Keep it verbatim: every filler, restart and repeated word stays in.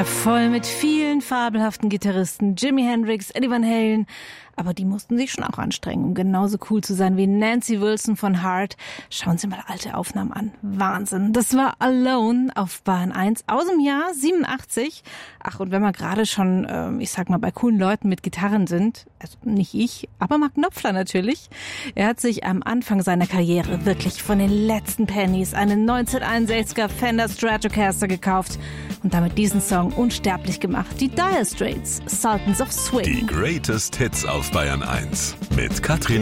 Voll mit vielen fabelhaften Gitarristen, Jimi Hendrix, Eddie Van Halen, aber die mussten sich schon auch anstrengen, um genauso cool zu sein wie Nancy Wilson von Heart. Schauen Sie mal alte Aufnahmen an. Wahnsinn. Das war Alone auf Bayern eins aus dem Jahr siebenundachtzig. Ach, und wenn wir gerade schon, äh, ich sag mal, bei coolen Leuten mit Gitarren sind, also nicht ich, aber Mark Knopfler natürlich. Er hat sich am Anfang seiner Karriere wirklich von den letzten Pennies einen neunzehnhunderteinundsechziger Fender Stratocaster gekauft und damit diesen Song unsterblich gemacht. Die Dire Straits, Sultans of Swing. Die Greatest Hits auf Bayern eins mit Katrin